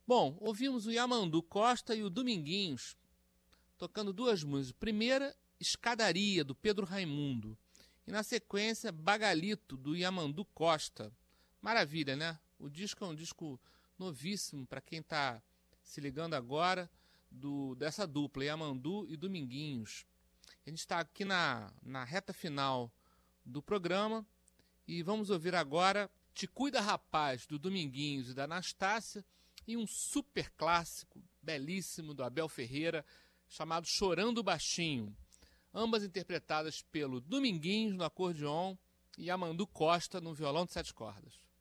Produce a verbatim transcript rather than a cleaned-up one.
Bom, ouvimos o Yamandu Costa e o Dominguinhos tocando duas músicas. Primeira, Escadaria, do Pedro Raimundo. E na sequência, Bagalito, do Yamandu Costa. Maravilha, né? O disco é um disco novíssimo para quem está se ligando agora do, dessa dupla, Yamandu e Dominguinhos. A gente está aqui na, na reta final do programa e vamos ouvir agora Te Cuida Rapaz, do Dominguinhos e da Anastácia, e um super clássico, belíssimo, do Abel Ferreira, chamado Chorando Baixinho. Ambas interpretadas pelo Dominguinhos no acordeon e Yamandu Costa no violão de sete cordas.